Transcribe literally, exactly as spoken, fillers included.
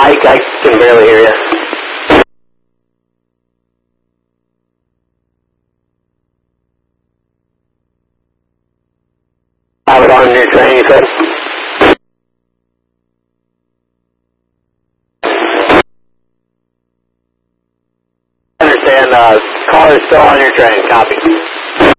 I, I can barely hear you. Have it on your train, you said? I understand, uh, car is still on your train, copy.